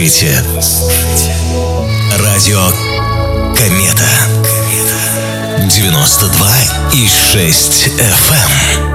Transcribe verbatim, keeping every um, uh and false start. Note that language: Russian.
Слушайте радио Комета девяносто два и шесть эф эм.